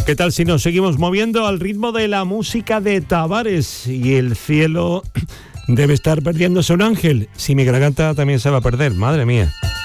¿Qué tal si nos seguimos moviendo al ritmo de la música de Tavares? Y el cielo debe estar perdiéndose un ángel. Si mi garganta también se va a perder, madre mía.